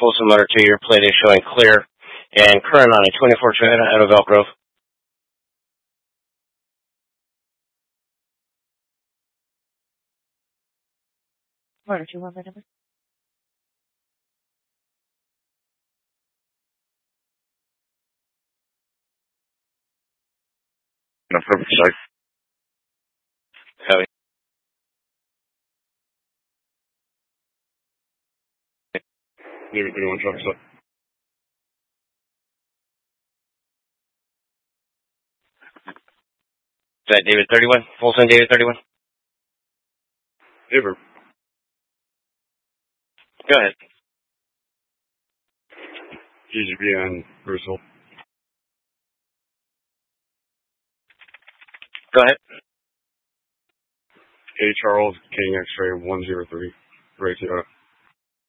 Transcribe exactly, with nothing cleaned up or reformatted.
Folsom Motor two, your plate is showing clear and current on a twenty-four Toyota out of Elk Grove. Where do you want that number? No, perfect. Sorry. Copy. David thirty-one truck stop. Is that David thirty-one? Folsom David thirty-one? David. Go ahead. G G B on Bristol. Go ahead. A Charles King X-ray one zero three. Right, Toyota.